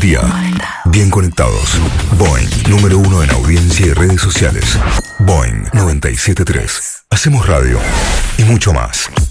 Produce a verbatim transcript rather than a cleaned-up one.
día. Bien conectados. Boing, número uno en audiencia y redes sociales. Boing noventa y siete punto tres. Hacemos radio y mucho más.